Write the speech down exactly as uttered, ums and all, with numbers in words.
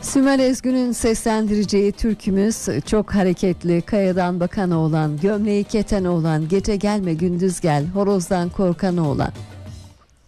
Sümer Ezgün'ün seslendireceği türkümüz çok hareketli. Kayadan bakan oğlan, gömleği keten oğlan, gece gelme gündüz gel, horozdan korkan oğlan.